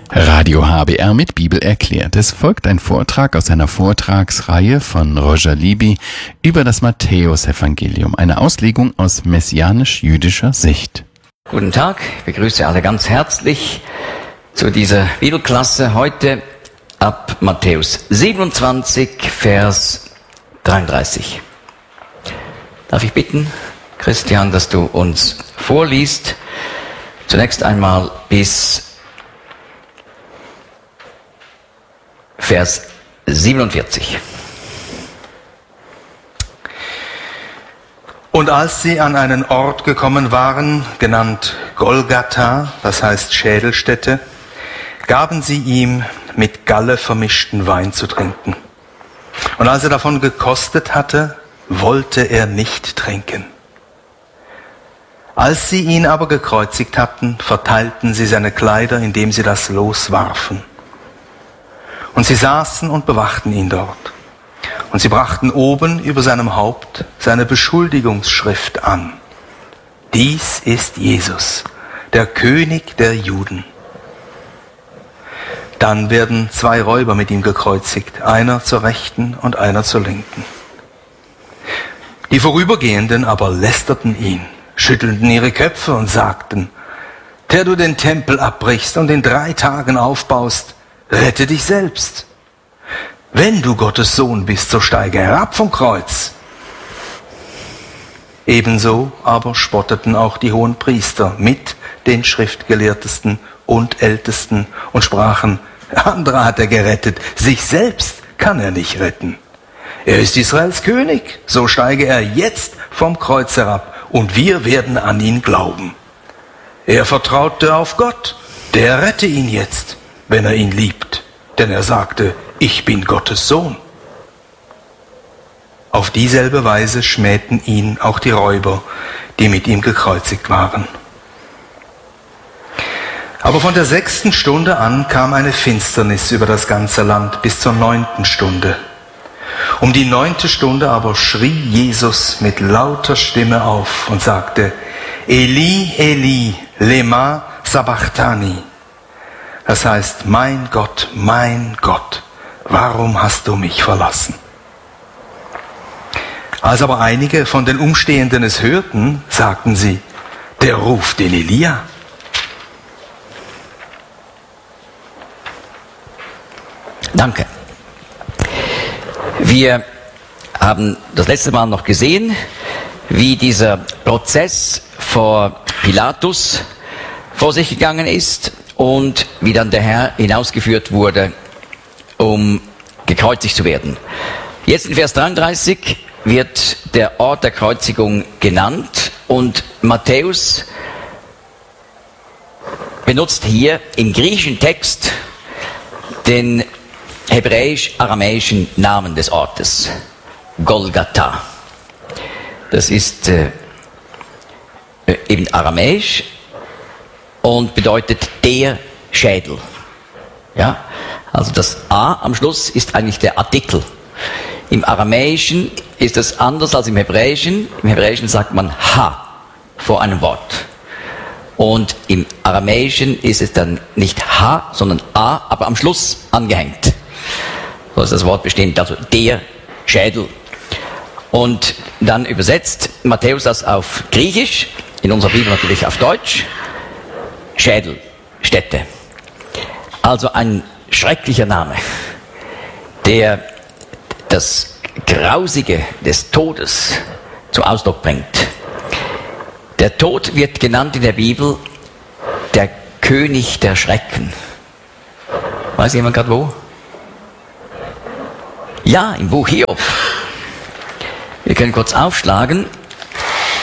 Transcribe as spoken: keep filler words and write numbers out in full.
Radio H B R mit Bibel erklärt. Es folgt ein Vortrag aus einer Vortragsreihe von Roger Libby über das Matthäusevangelium, eine Auslegung aus messianisch-jüdischer Sicht. Guten Tag, ich begrüße alle ganz herzlich zu dieser Bibelklasse heute ab Matthäus siebenundzwanzig, Vers dreiunddreißig. Darf ich bitten, Christian, dass du uns vorliest, zunächst einmal bis Vers siebenundvierzig. Und als sie an einen Ort gekommen waren, genannt Golgatha, das heißt Schädelstätte, gaben sie ihm mit Galle vermischten Wein zu trinken. Und als er davon gekostet hatte, wollte er nicht trinken. Als sie ihn aber gekreuzigt hatten, verteilten sie seine Kleider, indem sie das Los warfen. Und sie saßen und bewachten ihn dort. Und sie brachten oben über seinem Haupt seine Beschuldigungsschrift an. Dies ist Jesus, der König der Juden. Dann werden zwei Räuber mit ihm gekreuzigt, einer zur Rechten und einer zur Linken. Die Vorübergehenden aber lästerten ihn, schüttelten ihre Köpfe und sagten: Der du den Tempel abbrichst und in drei Tagen aufbaust, rette dich selbst. Wenn du Gottes Sohn bist, so steige herab vom Kreuz. Ebenso aber spotteten auch die hohen Priester mit den Schriftgelehrtesten und Ältesten und sprachen: Andere hat er gerettet, sich selbst kann er nicht retten. Er ist Israels König, so steige er jetzt vom Kreuz herab und wir werden an ihn glauben. Er vertraute auf Gott, der rette ihn jetzt, wenn er ihn liebt, denn er sagte: Ich bin Gottes Sohn. Auf dieselbe Weise schmähten ihn auch die Räuber, die mit ihm gekreuzigt waren. Aber von der sechsten Stunde an kam eine Finsternis über das ganze Land bis zur neunten Stunde. Um die neunte Stunde aber schrie Jesus mit lauter Stimme auf und sagte: Eli, Eli, lema sabachthani. Das heißt: Mein Gott, mein Gott, warum hast du mich verlassen? Als aber einige von den Umstehenden es hörten, sagten sie: Der ruft den Elia. Danke. Wir haben das letzte Mal noch gesehen, wie dieser Prozess vor Pilatus vor sich gegangen ist und wie dann der Herr hinausgeführt wurde, um gekreuzigt zu werden. Jetzt in Vers dreiunddreißig wird der Ort der Kreuzigung genannt und Matthäus benutzt hier im griechischen Text den hebräisch-aramäischen Namen des Ortes, Golgatha. Das ist äh, eben aramäisch und bedeutet der Schädel. Ja? Also das A am Schluss ist eigentlich der Artikel. Im Aramäischen ist es anders als im Hebräischen. Im Hebräischen sagt man Ha vor einem Wort. Und im Aramäischen ist es dann nicht Ha, sondern A, aber am Schluss angehängt. So ist das Wort bestehend, also der Schädel. Und dann übersetzt Matthäus das auf Griechisch, in unserer Bibel natürlich auf Deutsch, Schädelstätte. Also ein schrecklicher Name, der das Grausige des Todes zum Ausdruck bringt. Der Tod wird genannt in der Bibel der König der Schrecken. Weiß jemand gerade wo? Ja, im Buch Hiob. Wir können kurz aufschlagen